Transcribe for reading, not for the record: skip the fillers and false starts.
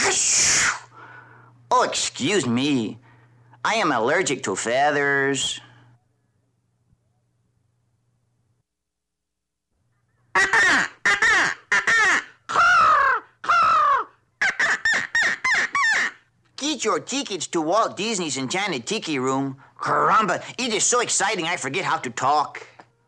Oh, excuse me. I am allergic to feathers. Get your tickets to Walt Disney's Enchanted Tiki Room. Caramba, it is so exciting I forget how to talk.